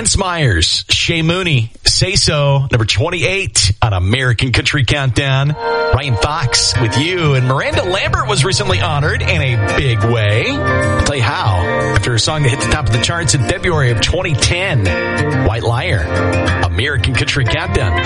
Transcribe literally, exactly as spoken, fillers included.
Lance Myers, Shay Mooney, Say So, number twenty-eight on American Country Countdown. Ryan Fox with You, and Miranda Lambert was recently honored in a big way. I'll tell you how. After a song that hit the top of the charts in February of twenty ten, White Liar, American Country Countdown.